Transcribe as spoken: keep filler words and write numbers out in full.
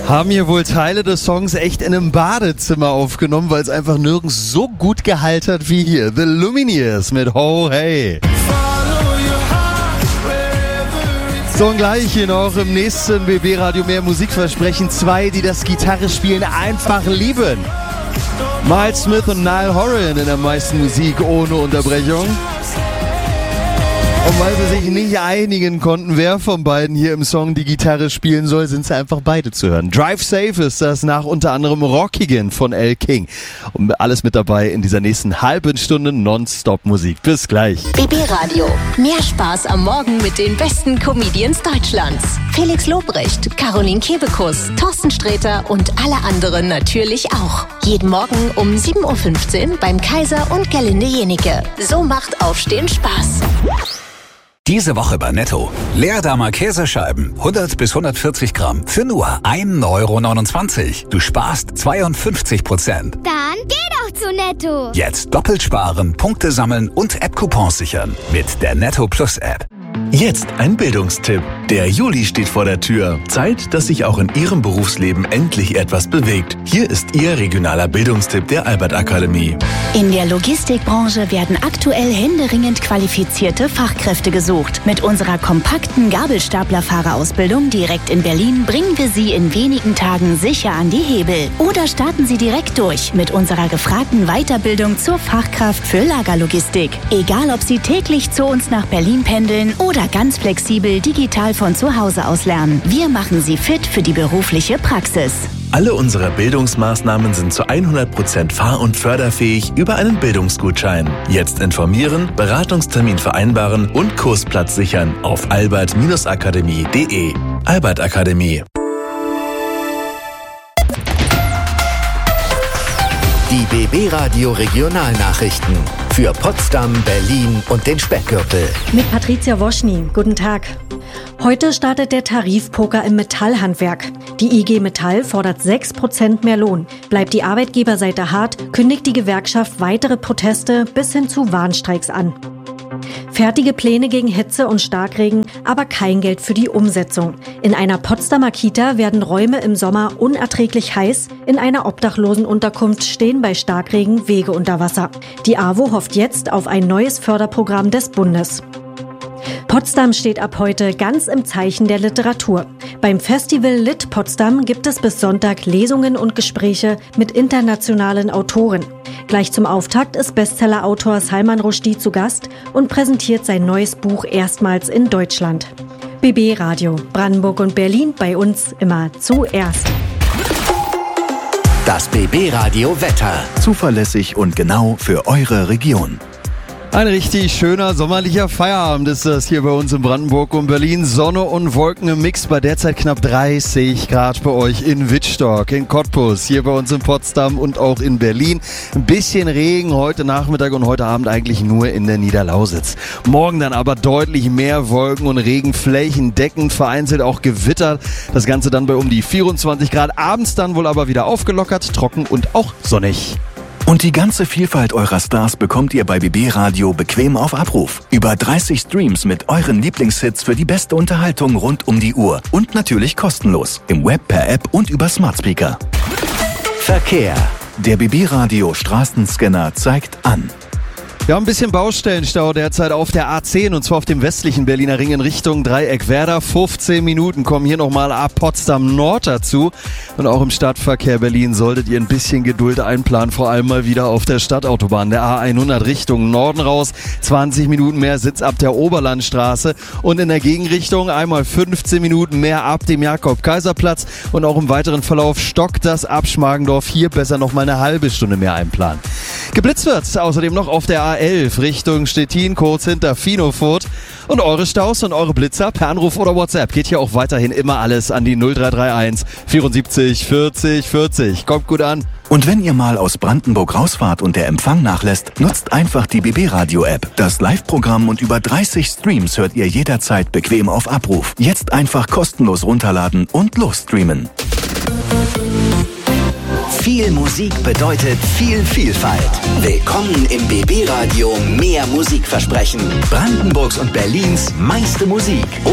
Haben hier wohl Teile des Songs echt in einem Badezimmer aufgenommen, weil es einfach nirgends so gut gehalten hat wie hier. The Lumineers mit Ho Hey. So, und gleich hier noch im nächsten B B-Radio mehr Musikversprechen. Zwei, die das Gitarrespielen einfach lieben. Miles Smith und Niall Horan in der meisten Musik ohne Unterbrechung. Und weil sie sich nicht einigen konnten, wer von beiden hier im Song die Gitarre spielen soll, sind sie einfach beide zu hören. Drive Safe ist das nach unter anderem Rockigan von Elle King. Und alles mit dabei in dieser nächsten halben Stunde Nonstop-Musik. Bis gleich. B B-Radio. Mehr Spaß am Morgen mit den besten Comedians Deutschlands. Felix Lobrecht, Caroline Kebekus, Thorsten Sträter und alle anderen natürlich auch. Jeden Morgen um sieben Uhr fünfzehn beim Kaiser und Gerlinde Jenike. So macht Aufstehen Spaß. Diese Woche bei Netto. Leerdamer Käsescheiben, hundert bis hundertvierzig Gramm, für nur ein Euro neunundzwanzig. Du sparst zweiundfünfzig Prozent. Dann geh doch zu Netto. Jetzt doppelt sparen, Punkte sammeln und App-Coupons sichern mit der Netto Plus App. Jetzt ein Bildungstipp. Der Juli steht vor der Tür. Zeit, dass sich auch in Ihrem Berufsleben endlich etwas bewegt. Hier ist Ihr regionaler Bildungstipp der Albert Akademie. In der Logistikbranche werden aktuell händeringend qualifizierte Fachkräfte gesucht. Mit unserer kompakten Gabelstaplerfahrerausbildung direkt in Berlin bringen wir Sie in wenigen Tagen sicher an die Hebel. Oder starten Sie direkt durch mit unserer gefragten Weiterbildung zur Fachkraft für Lagerlogistik. Egal, ob Sie täglich zu uns nach Berlin pendeln oder ganz flexibel digital von zu Hause aus lernen. Wir machen Sie fit für die berufliche Praxis. Alle unsere Bildungsmaßnahmen sind zu hundert Prozent fahr- und förderfähig über einen Bildungsgutschein. Jetzt informieren, Beratungstermin vereinbaren und Kursplatz sichern auf albert akademie punkt de. Albert Akademie. Die B B-Radio Regionalnachrichten für Potsdam, Berlin und den Speckgürtel. Mit Patricia Woschny. Guten Tag. Heute startet der Tarifpoker im Metallhandwerk. Die I G Metall fordert sechs Prozent mehr Lohn. Bleibt die Arbeitgeberseite hart, kündigt die Gewerkschaft weitere Proteste bis hin zu Warnstreiks an. Fertige Pläne gegen Hitze und Starkregen, aber kein Geld für die Umsetzung. In einer Potsdamer Kita werden Räume im Sommer unerträglich heiß. In einer Obdachlosenunterkunft stehen bei Starkregen Wege unter Wasser. Die A W O hofft jetzt auf ein neues Förderprogramm des Bundes. Potsdam steht ab heute ganz im Zeichen der Literatur. Beim Festival Lit Potsdam gibt es bis Sonntag Lesungen und Gespräche mit internationalen Autoren. Gleich zum Auftakt ist Bestsellerautor Salman Rushdie zu Gast und präsentiert sein neues Buch erstmals in Deutschland. B B-Radio, Brandenburg und Berlin, bei uns immer zuerst. Das B B-Radio Wetter. Zuverlässig und genau für eure Region. Ein richtig schöner sommerlicher Feierabend ist das hier bei uns in Brandenburg und Berlin. Sonne und Wolken im Mix bei derzeit knapp dreißig Grad bei euch in Wittstock, in Cottbus, hier bei uns in Potsdam und auch in Berlin. Ein bisschen Regen heute Nachmittag und heute Abend eigentlich nur in der Niederlausitz. Morgen dann aber deutlich mehr Wolken und Regenflächen, deckend, vereinzelt auch gewittert. Das Ganze dann bei um die vierundzwanzig Grad. Abends dann wohl aber wieder aufgelockert, trocken und auch sonnig. Und die ganze Vielfalt eurer Stars bekommt ihr bei B B-Radio bequem auf Abruf. Über dreißig Streams mit euren Lieblingshits für die beste Unterhaltung rund um die Uhr. Und natürlich kostenlos. Im Web, per App und über Smartspeaker. Verkehr. Der B B-Radio Straßenscanner zeigt an. Wir haben ein bisschen Baustellenstau derzeit auf der A zehn und zwar auf dem westlichen Berliner Ring in Richtung Dreieckwerder. fünfzehn Minuten kommen hier nochmal ab Potsdam Nord dazu. Und auch im Stadtverkehr Berlin solltet ihr ein bisschen Geduld einplanen, vor allem mal wieder auf der Stadtautobahn, der A hundert Richtung Norden raus. zwanzig Minuten mehr Sitz ab der Oberlandstraße und in der Gegenrichtung einmal fünfzehn Minuten mehr ab dem Jakob-Kaiser-Platz. Und auch im weiteren Verlauf stockt das ab Schmargendorf. Hier besser noch mal eine halbe Stunde mehr einplanen. Geblitzt wird außerdem noch auf der A elf Richtung Stettin, kurz hinter Finofurt. Und eure Staus und eure Blitzer per Anruf oder WhatsApp geht hier auch weiterhin immer alles an die null drei drei eins vierundsiebzig vierzig vierzig. Kommt gut an. Und wenn ihr mal aus Brandenburg rausfahrt und der Empfang nachlässt, nutzt einfach die B B-Radio-App. Das Live-Programm und über dreißig Streams hört ihr jederzeit bequem auf Abruf. Jetzt einfach kostenlos runterladen und losstreamen. Viel Musik bedeutet viel Vielfalt. Willkommen im B B-Radio Mehr Musikversprechen. Brandenburgs und Berlins meiste Musik.